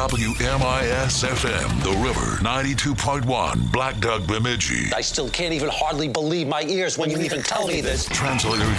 WMIS-FM, The River, 92.1, Black Duck, Bemidji. I still can't even hardly believe my ears when you even tell me this. Translator